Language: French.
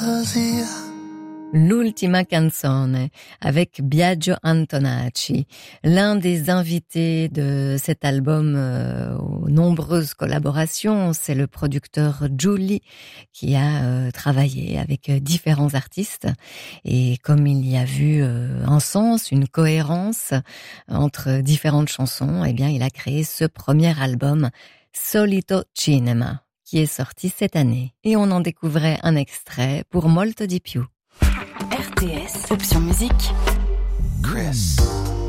L'ultima canzone avec Biagio Antonacci, l'un des invités de cet album aux nombreuses collaborations. C'est le producteur Giulli qui a travaillé avec différents artistes, et comme il y a vu un sens, une cohérence entre différentes chansons, eh bien il a créé ce premier album Solito Cinema qui est sorti cette année, et on en découvrait un extrait pour Molto di più. RTS, option musique. Chris.